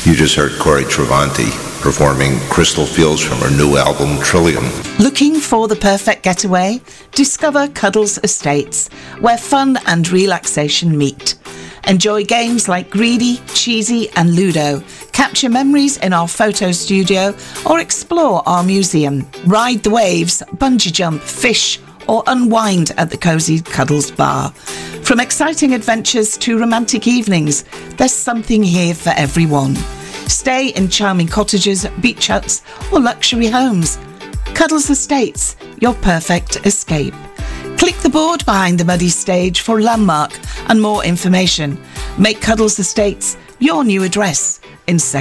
You just heard Corey Travanti performing Crystal Fields from her new album, Trillium. Looking for the perfect getaway? Discover Cuddles Estates, where fun and relaxation meet. Enjoy games like Greedy, Cheesy and Ludo. Capture memories in our photo studio or explore our museum. Ride the waves, bungee jump, fish or unwind at the Cozy Cuddles Bar. From exciting adventures to romantic evenings, there's something here for everyone. Stay in charming cottages, beach huts or luxury homes. Cuddles Estates, your perfect escape. Click the board behind the muddy stage for landmark and more information. Make Cuddles Estates your new address in Second